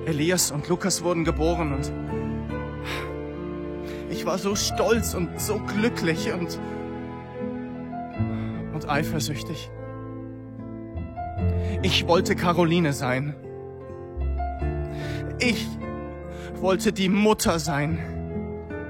Elias und Lukas wurden geboren und ich war so stolz und so glücklich und eifersüchtig. Ich wollte Caroline sein. Ich wollte die Mutter sein,